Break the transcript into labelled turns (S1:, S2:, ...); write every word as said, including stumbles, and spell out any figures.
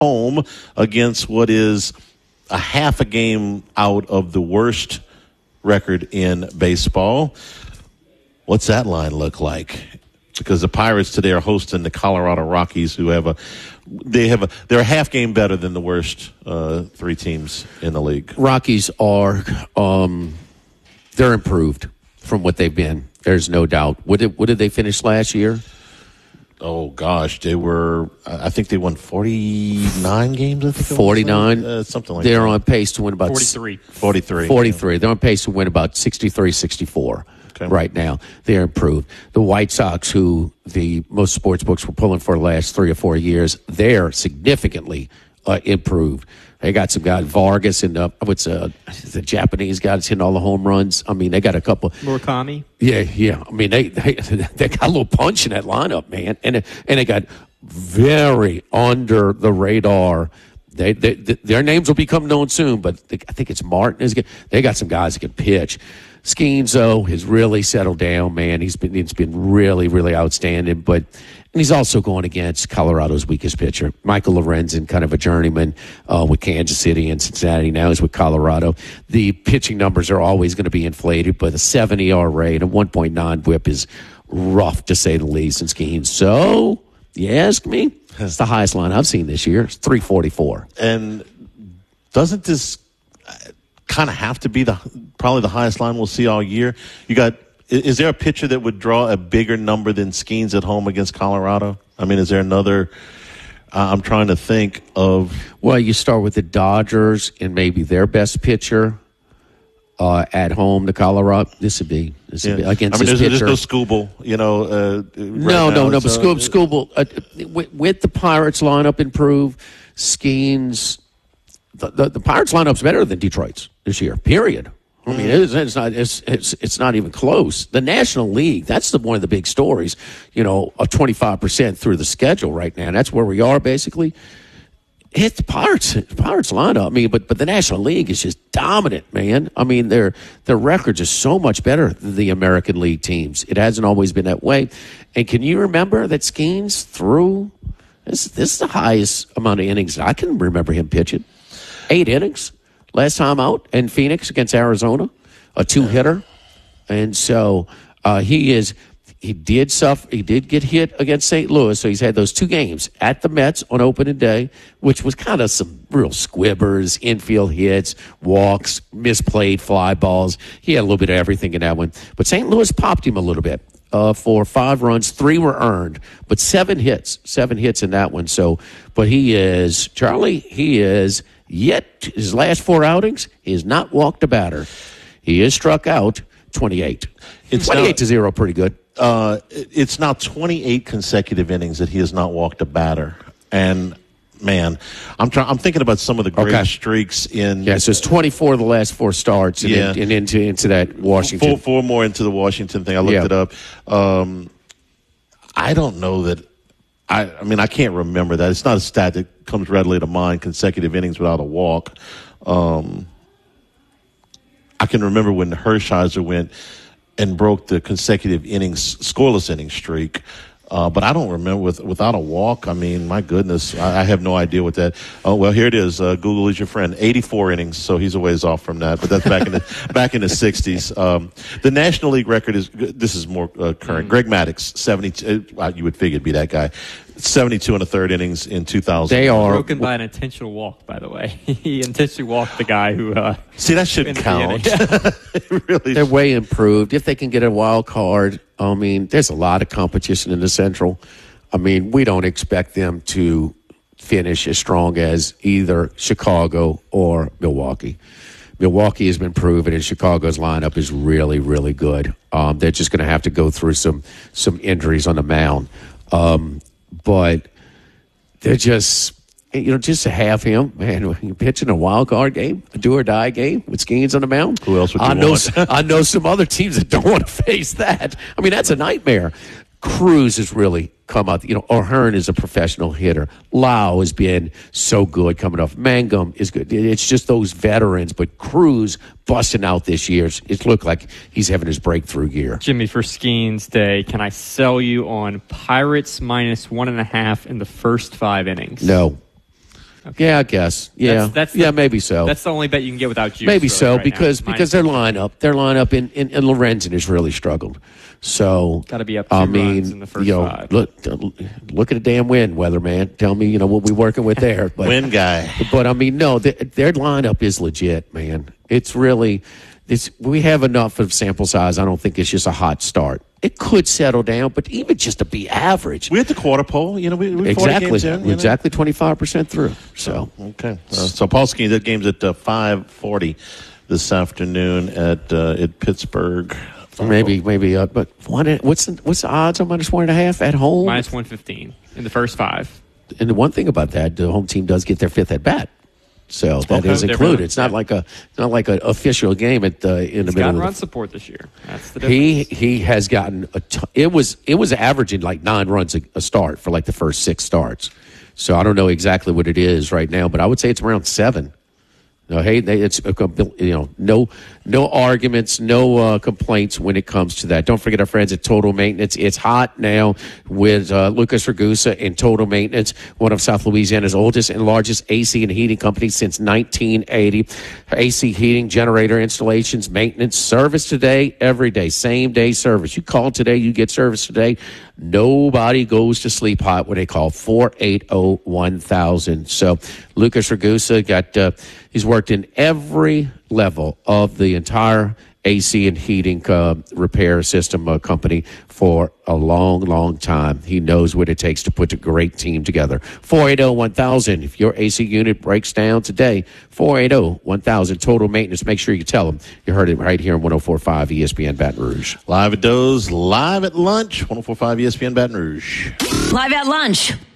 S1: home against what is a half a game out of the worst record in baseball. What's that line look like? Because the Pirates today are hosting the Colorado Rockies, who have a they have a they're a half game better than the worst uh, three teams in the league.
S2: Rockies are um, they're improved from what they've been. There's no doubt. What did what did they finish last year?
S1: Oh gosh, they were. I think they won forty-nine games. I think
S2: forty-nine,
S1: uh, something like
S2: They're
S1: that.
S2: They're on pace to win about
S3: forty-three.
S1: forty-three.
S2: forty-three. Yeah. They're on pace to win about sixty-three, sixty-four. Okay. Right now. They're improved. The White Sox, who the most sports books were pulling for the last three or four years, they're significantly uh, improved. They got some guy, Vargas, and uh, what's uh, the Japanese guy that's hitting all the home runs. I mean, they got a couple.
S3: Murakami?
S2: Yeah, yeah. I mean, they, they they got a little punch in that lineup, man. And, and they got very under the radar. They, they, they Their names will become known soon, but they, I think it's Martin. Is good. They got some guys that can pitch. Skeens, though, has really settled down, man. He's been he's been really, really outstanding. But and he's also going against Colorado's weakest pitcher, Michael Lorenzen, kind of a journeyman uh, with Kansas City and Cincinnati. Now he's with Colorado. The pitching numbers are always going to be inflated, but a seven E R A and a one point nine whip is rough, to say the least, in Skeens. So, you ask me, it's the highest line I've seen this year. It's three forty-four.
S1: And doesn't this kind of have to be the probably the highest line we'll see all year? You got is there a pitcher that would draw a bigger number than Skeens at home against Colorado? I mean, is there another? Uh, I'm trying to think of.
S2: Well, you start with the Dodgers and maybe their best pitcher uh, at home. The Colorado. This would be this would
S1: yeah.
S2: be against
S1: I mean,
S2: this
S1: there's,
S2: pitcher.
S1: there's no Skubal, you know. Uh, right
S2: no,
S1: now,
S2: no, no.
S1: so,
S2: But Skubal, uh, with, with the Pirates lineup improved, Skeens. The, the, the Pirates lineup's better than Detroit's this year. Period. I mean, it's, it's not it's, it's it's not even close. The National League, that's the one of the big stories. You know, a twenty-five percent through the schedule right now. And that's where we are basically. It's the Pirates, the Pirates lineup. I mean, but but the National League is just dominant, man. I mean, their their records are so much better than the American League teams. It hasn't always been that way. And can you remember that Skeens threw? This this is the highest amount of innings I can remember him pitching. Eight innings last time out in Phoenix against Arizona, a two-hitter. And so uh, he is he did suffer, he did get hit against Saint Louis, so he's had those two games at the Mets on opening day, which was kind of some real squibbers, infield hits, walks, misplayed fly balls. He had a little bit of everything in that one. But Saint Louis popped him a little bit. Uh, for five runs, three were earned, but seven hits, seven hits in that one. So, but he is, Charlie, he is, yet his last four outings, he has not walked a batter. He is struck out twenty-eight. It's twenty-eight now, to zero, pretty good.
S1: Uh, it's now twenty-eight consecutive innings that he has not walked a batter. And, man, I'm trying. I'm thinking about some of the great okay. streaks in.
S2: Yeah, so it's twenty-four of the last four starts, and, yeah. in, and into into that Washington.
S1: Four, four more into the Washington thing. I looked yeah. it up. Um, I don't know that. I, I mean, I can't remember that. It's not a stat that comes readily to mind. Consecutive innings without a walk. Um, I can remember when Hershiser went and broke the consecutive innings, scoreless inning streak. Uh, but I don't remember with, without a walk. I mean, my goodness, I, I have no idea what that. Oh well, here it is. Uh, Google is your friend. eighty-four innings, so he's a ways off from that. But that's back in the back in the sixties. Um, the National League record is this is more uh, current. Greg Maddux, seventy. Uh, you would figure it'd be that guy. seventy-two and a third innings in two thousand.
S2: They are
S3: broken by an intentional walk, by the way. He intentionally walked the guy who. Uh,
S1: See, that shouldn't count.
S2: It really They're way improved. If they can get a wild card, I mean, there's a lot of competition in the Central. I mean, we don't expect them to finish as strong as either Chicago or Milwaukee. Milwaukee has been proven, and Chicago's lineup is really, really good. Um, they're just going to have to go through some some injuries on the mound. Um, but they're just, you know, just to have him, man, you're pitching a wild card game, a do or die game with Skeens on the mound.
S1: Who else would you
S2: I know,
S1: want?
S2: I know some other teams that don't want to face that. I mean, that's a nightmare. Cruz has really come out. You know, O'Hearn is a professional hitter. Lau has been so good coming off. Mangum is good. It's just those veterans. But Cruz busting out this year. It looked like he's having his breakthrough year.
S3: Jimmy, for Skeens Day, can I sell you on Pirates minus one and a half in the first five innings?
S2: No.
S3: Okay.
S2: Yeah, I guess. Yeah,
S3: That's, that's
S2: yeah,
S3: the,
S2: maybe so.
S3: That's the only bet you can get without juice.
S2: Maybe
S3: really,
S2: so
S3: right
S2: because
S3: now.
S2: because their lineup, their lineup in, in, in Lorenzen has really struggled. So
S3: Got to be up two
S2: I
S3: runs
S2: mean,
S3: in the first
S2: you know,
S3: five.
S2: look look at a damn win, weatherman. Tell me, you know, what we working with there. But,
S1: Win guy.
S2: But I mean, no, th- their lineup is legit, man. It's really, it's we have enough of sample size. I don't think it's just a hot start. It could settle down, but even just to be average,
S1: We hit the quarter pole. You know, we, we
S2: exactly,
S1: games in, you know?
S2: exactly twenty five percent through. So.
S1: Okay. Uh, so Paul Skeens, that game's at uh, five forty this afternoon at uh, at Pittsburgh.
S2: Maybe, maybe, uh, but one, what's the, what's the odds on minus one and a half at home?
S3: Minus one fifteen in the first five.
S2: And the one thing about that, the home team does get their fifth at bat, so that
S1: Okay.
S2: is
S3: They're
S2: included.
S3: really-
S2: It's not
S3: yeah.
S2: like a, it's not like an official game at the in the
S3: He's
S2: middle.
S3: got
S2: Of
S3: run
S2: the,
S3: support this year. That's the difference.
S2: he he has gotten a. T- it was it was averaging like nine runs a, a start for like the first six starts. So I don't know exactly what it is right now, but I would say it's around seven. No, hey, they, it's a com- you know no no arguments, no uh, complaints when it comes to that. Don't forget our friends at Total Maintenance. It's hot now with uh, Lucas Ragusa and Total Maintenance, one of South Louisiana's oldest and largest A C and heating companies since nineteen eighty. A C heating, generator installations, maintenance, service today, every day, same day service. You call today, you get service today. Nobody goes to sleep hot when they call four eight zero, one thousand. So Lucas Ragusa got uh, he's worked in every level of the entire A C and heating uh, repair system uh, company for a long, long time. He knows what it takes to put a great team together. four eight zero, one thousand. If your A C unit breaks down today, four eight zero, one thousand. Total Maintenance. Make sure you tell them. You heard it right here on one oh four point five E S P N Baton Rouge.
S1: Live at Doe's, live at lunch, one oh four point five E S P N Baton Rouge.
S4: Live at lunch.